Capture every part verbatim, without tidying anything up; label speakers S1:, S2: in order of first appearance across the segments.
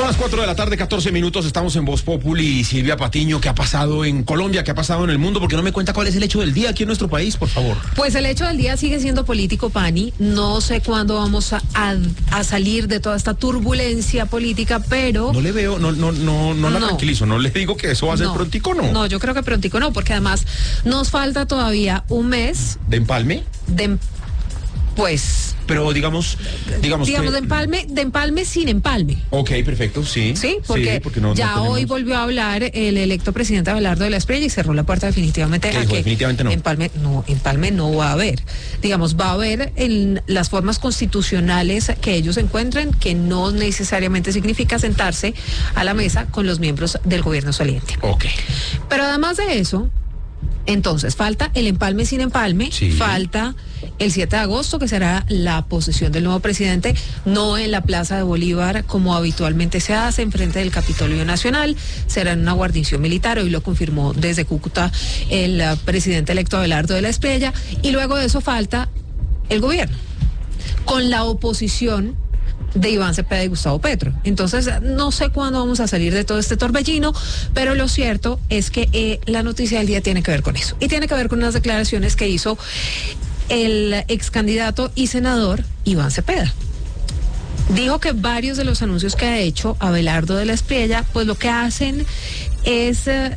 S1: Son las cuatro de la tarde, catorce minutos, estamos en Voz Populi. Silvia Patiño, ¿qué ha pasado en Colombia? ¿Qué ha pasado en el mundo? Porque no me cuenta cuál es el hecho del día aquí en nuestro país, por favor.
S2: Pues el hecho del día sigue siendo político, Pani. No sé cuándo vamos a, a, a salir de toda esta turbulencia política, pero...
S1: No le veo, no, no, no, no la
S2: no.
S1: tranquilizo, no le digo que eso va a ser
S2: no,
S1: prontico, ¿no?
S2: No, yo creo que prontico no, porque además nos falta todavía un mes...
S1: ¿De empalme?
S2: De... Pues...
S1: Pero digamos, digamos,
S2: digamos
S1: que...
S2: de empalme, de empalme sin empalme.
S1: Ok, perfecto, sí.
S2: Sí, porque,
S1: sí, porque no,
S2: ya
S1: no tenemos...
S2: hoy volvió a hablar el electo presidente Abelardo de la Espriella y cerró la puerta definitivamente a
S1: dijo?
S2: que
S1: Definitivamente no.
S2: empalme no, empalme no va a haber. Digamos, va a haber en las formas constitucionales que ellos encuentren, que no necesariamente significa sentarse a la mesa con los miembros del gobierno saliente.
S1: Ok.
S2: Pero además de eso, entonces falta el empalme sin empalme,
S1: sí.
S2: falta el siete de agosto, que será la posesión del nuevo presidente, no en la Plaza de Bolívar como habitualmente se hace, en frente del Capitolio Nacional, será en una guarnición militar. Hoy lo confirmó desde Cúcuta el uh, presidente electo Abelardo de la Espriella, y luego de eso falta el gobierno, con la oposición de Iván Cepeda y Gustavo Petro. Entonces, no sé cuándo vamos a salir de todo este torbellino, pero lo cierto es que eh, la noticia del día tiene que ver con eso, y tiene que ver con unas declaraciones que hizo el ex candidato y senador Iván Cepeda. Dijo que varios de los anuncios que ha hecho Abelardo de la Espriella, pues lo que hacen es eh,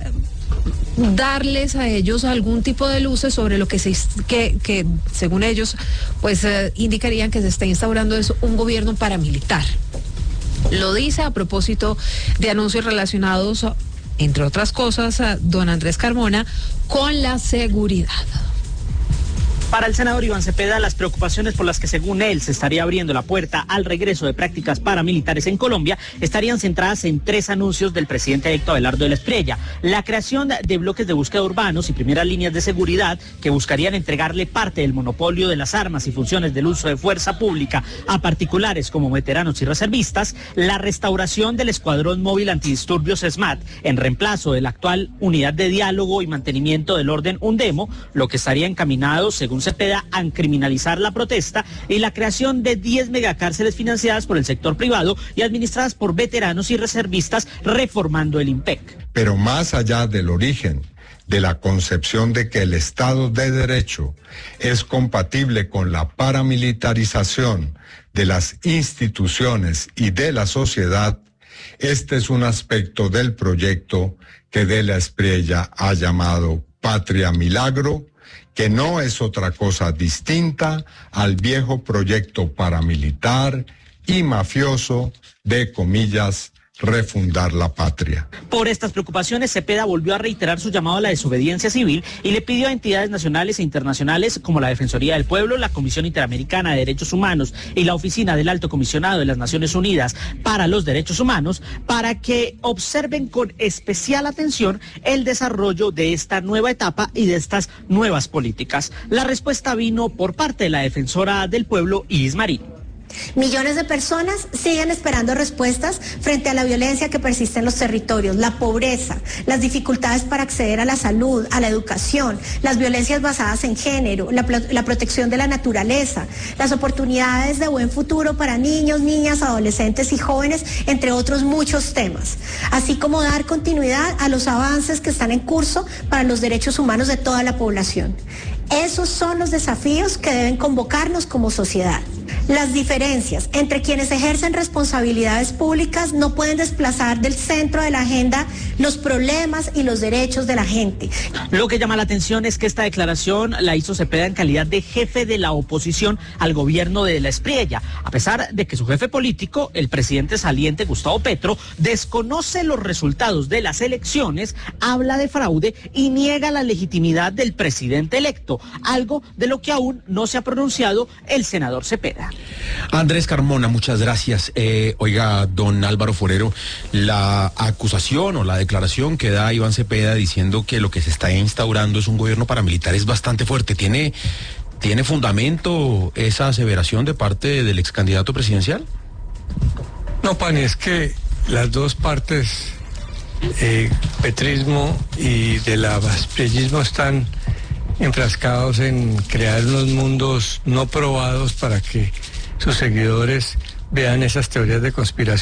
S2: darles a ellos algún tipo de luces sobre lo que se que, que según ellos pues eh, indicarían que se está instaurando es un gobierno paramilitar. Lo dice a propósito de anuncios relacionados, entre otras cosas, a don Andrés Carmona, con la seguridad.
S3: Para el senador Iván Cepeda, las preocupaciones por las que según él se estaría abriendo la puerta al regreso de prácticas paramilitares en Colombia estarían centradas en tres anuncios del presidente electo Abelardo de la Espriella: la creación de bloques de búsqueda urbanos y primeras líneas de seguridad que buscarían entregarle parte del monopolio de las armas y funciones del uso de fuerza pública a particulares como veteranos y reservistas; la restauración del Escuadrón Móvil Antidisturbios SMAT en reemplazo de la actual Unidad de Diálogo y Mantenimiento del Orden UNDEMO, lo que estaría encaminado, según Cepeda, a criminalizar la protesta; y la creación de diez megacárceles financiadas por el sector privado y administradas por veteranos y reservistas, reformando el IMPEC.
S4: Pero más allá del origen de la concepción de que el Estado de Derecho es compatible con la paramilitarización de las instituciones y de la sociedad, este es un aspecto del proyecto que de la Espriella ha llamado Patria Milagro, que no es otra cosa distinta al viejo proyecto paramilitar y mafioso de, comillas, refundar la patria.
S3: Por estas preocupaciones, Cepeda volvió a reiterar su llamado a la desobediencia civil y le pidió a entidades nacionales e internacionales como la Defensoría del Pueblo, la Comisión Interamericana de Derechos Humanos y la Oficina del Alto Comisionado de las Naciones Unidas para los Derechos Humanos para que observen con especial atención el desarrollo de esta nueva etapa y de estas nuevas políticas. La respuesta vino por parte de la Defensora del Pueblo, Iris Marín.
S5: Millones de personas siguen esperando respuestas frente a la violencia que persiste en los territorios, la pobreza, las dificultades para acceder a la salud, a la educación, las violencias basadas en género, la, la protección de la naturaleza, las oportunidades de buen futuro para niños, niñas, adolescentes y jóvenes, entre otros muchos temas, así como dar continuidad a los avances que están en curso para los derechos humanos de toda la población. Esos son los desafíos que deben convocarnos como sociedad. Las diferencias entre quienes ejercen responsabilidades públicas no pueden desplazar del centro de la agenda los problemas y los derechos de la gente.
S3: Lo que llama la atención es que esta declaración la hizo Cepeda en calidad de jefe de la oposición al gobierno de la Espriella, a pesar de que su jefe político, el presidente saliente Gustavo Petro, desconoce los resultados de las elecciones, habla de fraude y niega la legitimidad del presidente electo, algo de lo que aún no se ha pronunciado el senador Cepeda.
S1: Andrés Carmona, muchas gracias. Eh, oiga, don Álvaro Forero, la acusación o la declaración que da Iván Cepeda diciendo que lo que se está instaurando es un gobierno paramilitar es bastante fuerte. ¿Tiene, ¿tiene fundamento esa aseveración de parte del ex candidato presidencial?
S6: No, Pani, es que las dos partes, eh, petrismo y del espriellismo, están enfrascados en crear unos mundos no probados para que sus seguidores vean esas teorías de conspiración